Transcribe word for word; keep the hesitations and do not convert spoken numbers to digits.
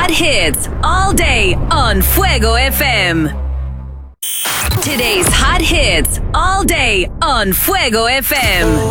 hot hits all day on Fuego F M. Today's hot hits all day on Fuego F M.